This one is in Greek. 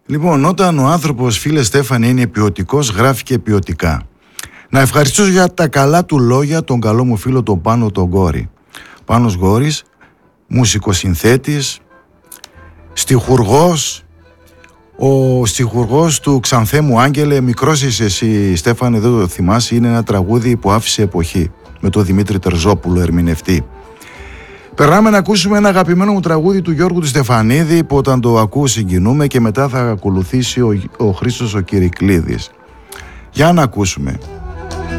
Λοιπόν, όταν ο άνθρωπος, φίλε Στέφανε, είναι ποιοτικός, γράφει και ποιοτικά. Να ευχαριστήσω για τα καλά του λόγια τον καλό μου φίλο τον Πάνο τον Γόρη. Πάνος Γόρης, μουσικοσυνθέτης, στιχουργός, ο στιχουργός του «Ξανθέ μου Άγγελε», μικρός είσαι εσύ Στέφανε, δεν το θυμάσαι, είναι ένα τραγούδι που άφησε εποχή, με τον Δημήτρη Τερζόπουλο ερμηνευτή. Περνάμε να ακούσουμε ένα αγαπημένο μου τραγούδι του Γιώργου του Στεφανίδη, που όταν το ακούω συγκινούμε, και μετά θα ακολουθήσει ο Χρήστος ο Κυρικλίδης. Για να ακούσουμε.